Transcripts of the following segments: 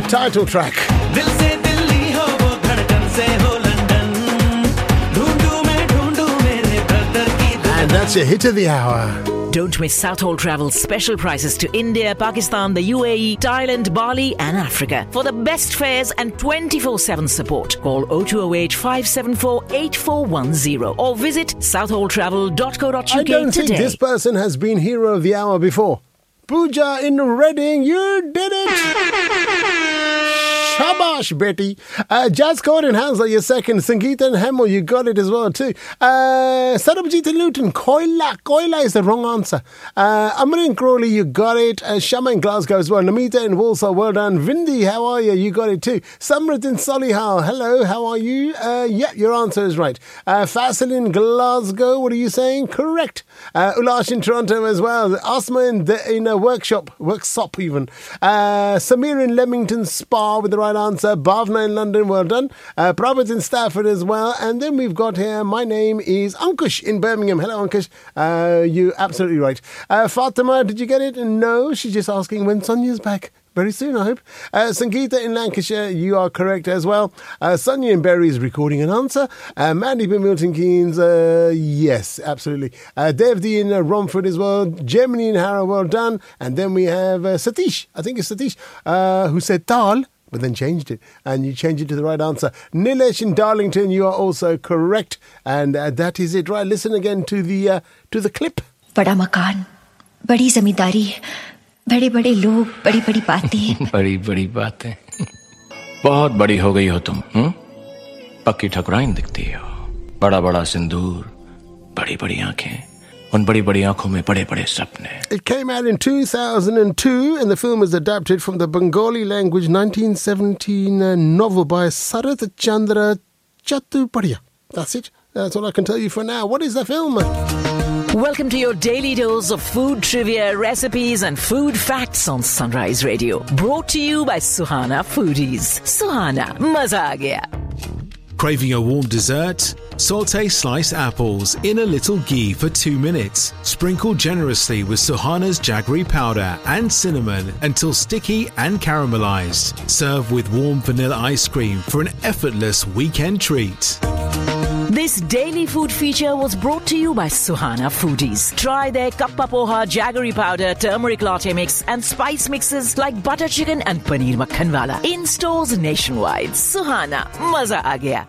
title track. दिल से दिल्ली हो वो धड़कन से हो लंदन ढूंढूं मैं ढूंढूं मेरे ब्रदर की And that's your hit of the hour. Don't miss Southall Travel's special prices to India, Pakistan, the UAE, Thailand, Bali and Africa. For the best fares and 24/7 support, call 0208 574 8410 or visit southalltravel.co.uk I don't today. think this person has been hero of the hour before. Pooja in Reading, you did it! Shabash, Betty. Jazzcode and Hansel, your second. Sangeeta and Hemel, you got it as well too. Sarabjit and Luton, Koila is the wrong answer. Amarin Crawley, you got it. Shama in Glasgow as well. Namita in Walsall, well done. Vindi, how are you? You got it too. Samrit in Solihull, hello, how are you? Yeah, your answer is right. Fasil in Glasgow, what are you saying? Correct. Ulash in Toronto as well. Asma in a workshop even. Samir in Leamington Spa with the right answer. Bhavna in London, well done. Prabhat in Stafford as well. And then we've got here, my name is Ankush in Birmingham. Hello, Ankush. You're absolutely right. Fatima, did you get it? No, she's just asking when Sonia's back. Very soon, I hope. Sangeeta in Lancashire, you are correct as well. Sonia in Bury is recording an answer. Mandy in Milton Keynes, yes, absolutely. Devdi in Romford as well. Germany in Harrow, well done. And then we have Satish, I think it's Satish, who said Tal, but then changed it. And you changed it to the right answer. Nilesh in Darlington, you are also correct. And that is it. Right, listen again to the clip. बड़ा मकान, बड़ी जमींदारी, बड़े बड़े लोग, बड़ी बड़ी बातें. बड़ी बड़ी बातें. बहुत बड़ी हो गई हो तुम. पक्की ठकुराइन दिखती हो. बड़ा बड़ा सिंदूर, बड़ी बड़ी आंखें. उन बड़ी बड़ी आंखों में बड़े बड़े सपने. It came out in 2002 and the film was adapted from the Bengali language 1917 novel by Sarath Chandra Chattopadhyay. That's it. That's all I can tell you for now. What is the film? Welcome to your daily dose of food trivia, recipes and food facts on Sunrise Radio. Brought to you by Suhana Foodies. Suhana, maza aa gaya. Craving a warm dessert? Saute sliced apples in a little ghee for 2 minutes. Sprinkle generously with Suhana's jaggery powder and cinnamon until sticky and caramelized. Serve with warm vanilla ice cream for an effortless weekend treat. This daily food feature was brought to you by Suhana Foodies. Try their kappa poha, jaggery powder, turmeric latte mix and spice mixes like butter chicken and paneer makhan wala in stores nationwide. Suhana, maza aa gaya.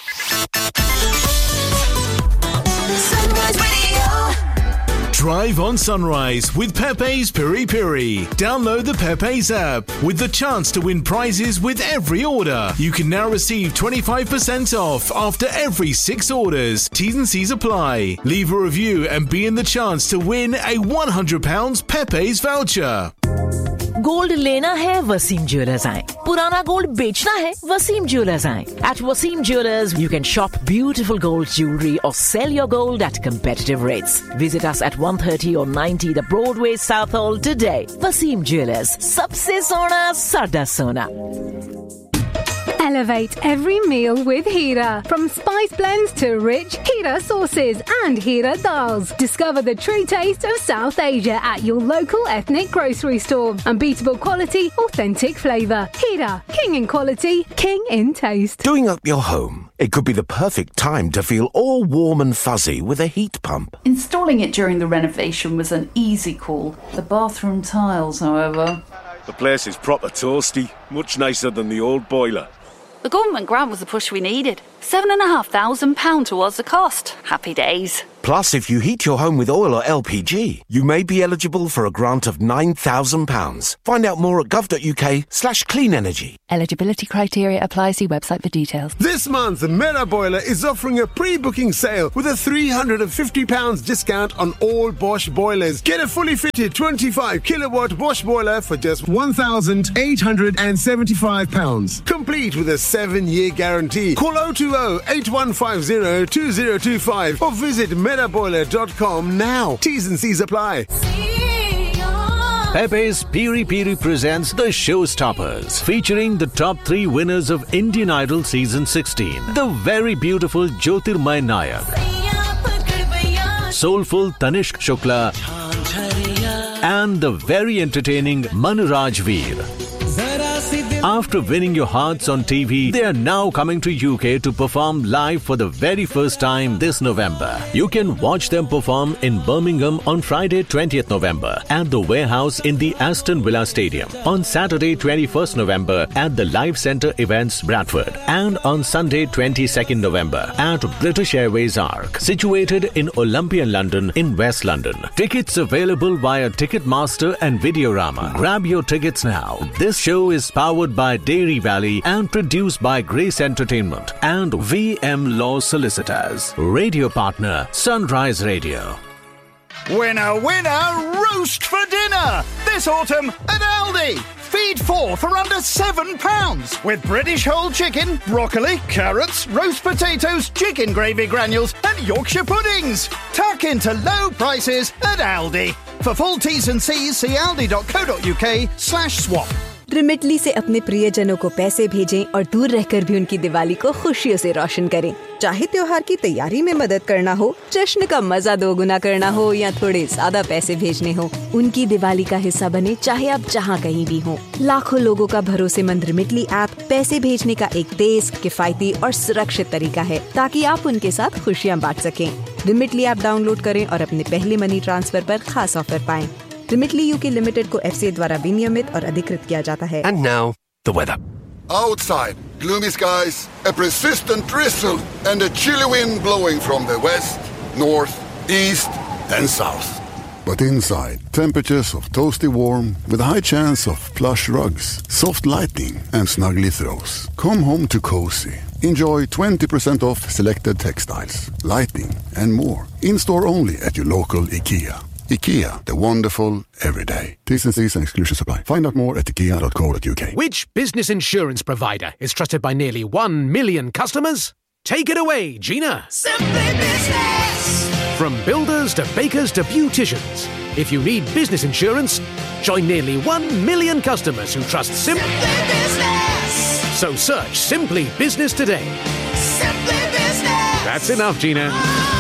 Drive on Sunrise with Pepe's Piri Piri. Download the Pepe's app with the chance to win prizes with every order. You can now receive 25% off after every 6 orders. T's and C's apply. Leave a review and be in the chance to win a £100 Pepe's voucher. Gold लेना है Wasim jewellers आए. पुराना gold बेचना है Wasim jewellers आए. At Wasim Jewelers, you can shop beautiful gold jewelry or sell your gold at competitive rates. Visit us at 130 or 90 the Broadway Southall today. Wasim Jewelers, sabse sona, sada sona. Elevate every meal with Hira. From spice blends to rich Hira sauces and Hira dals. Discover the true taste of South Asia at your local ethnic grocery store. Unbeatable quality, authentic flavour. Hira, king in quality, king in taste. Doing up your home. It could be the perfect time to feel all warm and fuzzy with a heat pump. Installing it during the renovation was an easy call. The bathroom tiles, however. The place is proper toasty, much nicer than the old boiler. The government grant was the push we needed. £7,500 towards the cost. Happy days. Plus, if you heat your home with oil or LPG, you may be eligible for a grant of £9,000. Find out more at gov.uk/clean energy. Eligibility criteria apply. See website for details. This month, Mera Boiler is offering a pre-booking sale with a £350 discount on all Bosch boilers. Get a fully fitted 25 kilowatt Bosch boiler for just £1,875. Complete with a 7-year guarantee. Call 020-8150-2025 or visit metaboiler.com now. T's and C's apply. Pepe's Piri Piri presents The Showstoppers, featuring the top 3 winners of Indian Idol Season 16. The very beautiful Jyotirmay Nayak, soulful Tanishq Shukla, and the very entertaining Manraj Veer. After winning your hearts on TV, they are now coming to UK to perform live for the very first time this November. You can watch them perform in Birmingham on Friday 20th November at the Warehouse in the Aston Villa Stadium, on Saturday 21st November at the Live Centre Events Bradford, and on Sunday 22nd November at British Airways Arc, situated in Olympian London in West London. Tickets available via Ticketmaster and Videorama. Grab your tickets now. This show is powered by Dairy Valley and produced by Grace Entertainment and VM Law Solicitors. Radio partner Sunrise Radio. Winner, winner, roast for dinner! This autumn at Aldi. Feed 4 for under £7 with British whole chicken, broccoli, carrots, roast potatoes, chicken gravy granules and Yorkshire puddings. Tuck into low prices at Aldi. For full T's and C's, see aldi.co.uk/swap. रिमिटली से अपने प्रियजनों को पैसे भेजें और दूर रहकर भी उनकी दिवाली को खुशियों से रोशन करें। चाहे त्योहार की तैयारी में मदद करना हो, जश्न का मजा दोगुना करना हो या थोड़े ज्यादा पैसे भेजने हो, उनकी दिवाली का हिस्सा बने चाहे आप जहां कहीं भी हो। लाखों लोगों का भरोसेमंद रिमिटली ऐप पैसे भेजने का एक तेज, किफायती और सुरक्षित तरीका है ताकि आप उनके साथ खुशियाँ बांट सकें। रिमिटली ऐप डाउनलोड करें और अपने पहले मनी ट्रांसफर पर खास ऑफर पाएं। रिमिटली यूके लिमिटेड को FCA द्वारा विनियमित और अधिकृत किया जाता है। And now, the weather. Outside, gloomy skies, a persistent drizzle, and a chilly wind blowing from the west, north, east, and south. But inside, temperatures of toasty warm with a high chance of plush rugs, soft lighting, and snuggly throws. Come home to cozy. Enjoy 20% off selected textiles, lighting, and more. In-store only at your local IKEA. IKEA, the wonderful everyday. T's and C's and exclusions apply. Find out more at ikea.co.uk. Which business insurance provider is trusted by nearly 1 million customers? Take it away, Gina. Simply Business. From builders to bakers to beauticians, if you need business insurance, join nearly 1 million customers who trust Simply Business. So search Simply Business today. Simply Business. That's enough, Gina.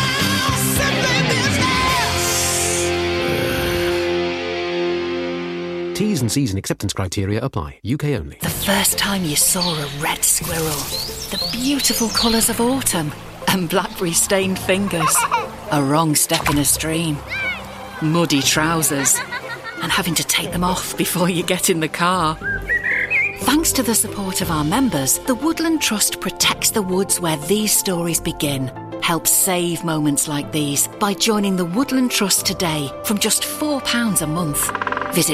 T's and C's and acceptance criteria apply. UK only. The first time you saw a red squirrel, the beautiful colours of autumn, and blackberry-stained fingers. A wrong step in a stream, muddy trousers, and having to take them off before you get in the car. Thanks to the support of our members, the Woodland Trust protects the woods where these stories begin. Help save moments like these by joining the Woodland Trust today from just £4 a month. Visit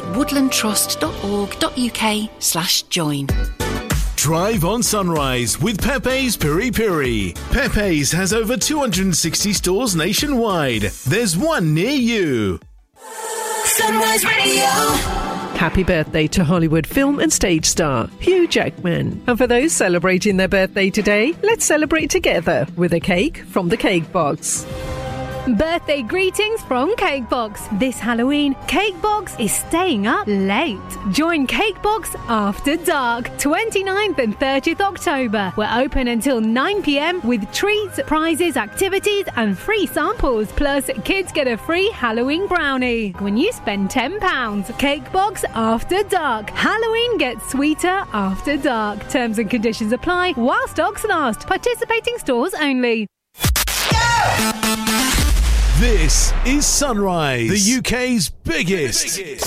woodlandtrust.org.uk/join. Drive on Sunrise with Pepe's Piri Piri. Pepe's has over 260 stores nationwide. There's one near you. Sunrise Radio. Happy birthday to Hollywood film and stage star Hugh Jackman. And for those celebrating their birthday today, let's celebrate together with a cake from the Cake Box. Birthday greetings from Cakebox. This Halloween, Cakebox is staying up late. Join Cakebox After Dark, 29th and 30th October. We're open until 9 p.m. with treats, prizes, activities and free samples. Plus, kids get a free Halloween brownie when you spend £10. Cakebox After Dark. Halloween gets sweeter after dark. Terms and conditions apply while stocks last. Participating stores only. This is Sunrise, the UK's biggest